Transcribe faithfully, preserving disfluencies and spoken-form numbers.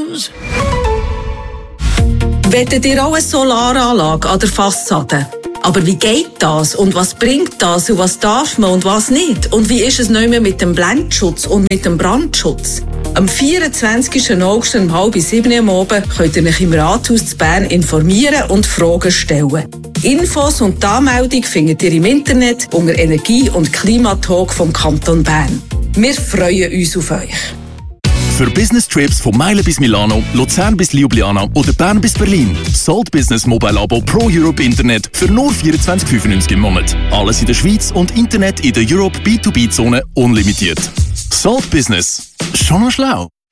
knows. Wettet ihr auch eine Solaranlage an der Fassade? Aber wie geht das und was bringt das und was darf man und was nicht? Und wie ist es nicht mehr mit dem Blendschutz und mit dem Brandschutz? Am vierundzwanzigsten August um halb sieben am Abend könnt ihr euch im Rathaus zu Bern informieren und Fragen stellen. Infos und die Anmeldung findet ihr im Internet unter Energie- und Klimatalk vom Kanton Bern. Wir freuen uns auf euch. Für Business-Trips von Meilen bis Milano, Luzern bis Ljubljana oder Bern bis Berlin. Salt Business Mobile Abo Pro Europe Internet für nur vierundzwanzig fünfundneunzig im Monat. Alles in der Schweiz und Internet in der Europe B zwei B Zone unlimitiert. Salt Business. Schon noch schlau.